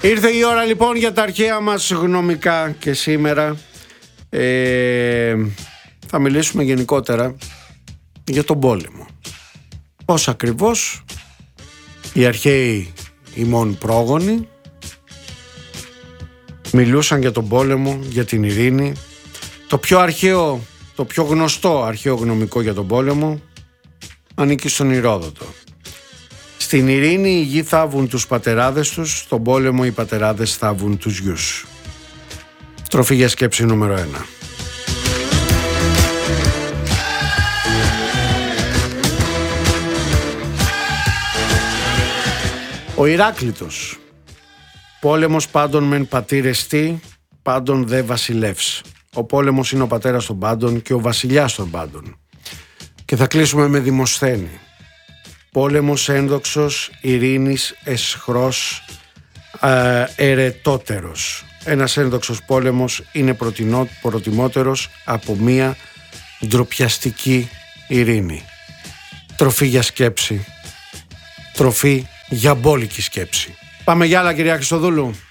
Ήρθε η ώρα λοιπόν για τα αρχαία μας γνωμικά και σήμερα θα μιλήσουμε γενικότερα για τον πόλεμο. Πώς ακριβώς οι αρχαίοι ημών πρόγονοι μιλούσαν για τον πόλεμο, για την ειρήνη. Το πιο αρχαίο, το πιο γνωστό αρχαίο γνωμικό για τον πόλεμο ανήκει στον Ηρόδοτο. Στην ειρήνη οι γη θάβουν τους πατεράδες τους, στον πόλεμο οι πατεράδες θάβουν τους γιους. Τροφή για σκέψη νούμερο 1. Ο Ηράκλειτος. Πόλεμος πάντων μεν πατήρες τι, πάντων δε βασιλεύς. Ο πόλεμος είναι ο πατέρας των πάντων και ο βασιλιάς των πάντων. Και θα κλείσουμε με Δημοσθένη. Πόλεμος ένδοξος, ειρήνης, εσχρός, ερετότερος. Ένας ένδοξος πόλεμος είναι προτιμότερος από μία ντροπιαστική ειρήνη. Τροφή για σκέψη. Τροφή για μπόλικη σκέψη. Πάμε για άλλα, κυρία Χριστοδούλου.